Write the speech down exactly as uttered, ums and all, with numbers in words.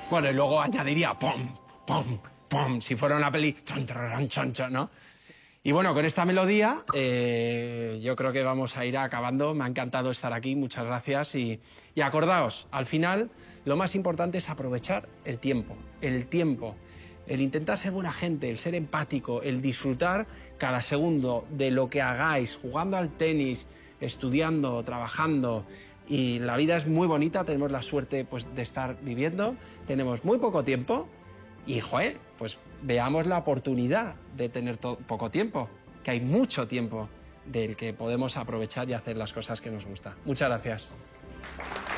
Bueno, y luego añadiría pom, pom, pom, si fuera una peli, chon, chon, chon, chon, ¿no? Y bueno, con esta melodía eh, yo creo que vamos a ir acabando. Me ha encantado estar aquí, muchas gracias. Y, y acordaos, al final lo más importante es aprovechar el tiempo, el tiempo. El intentar ser buena gente, el ser empático, el disfrutar cada segundo de lo que hagáis, jugando al tenis, estudiando, trabajando. Y la vida es muy bonita, tenemos la suerte pues, de estar viviendo, tenemos muy poco tiempo y, joder, pues veamos la oportunidad de tener poco tiempo, que hay mucho tiempo del que podemos aprovechar y hacer las cosas que nos gustan. Muchas gracias.